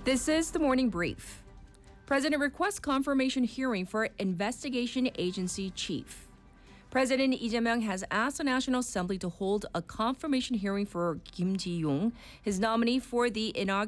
This is the morning brief. President requests confirmation hearing for investigation agency chief. President Lee Jae-myung has asked the National Assembly to hold a confirmation hearing for Kim Ji-yong, his nominee for the inaugural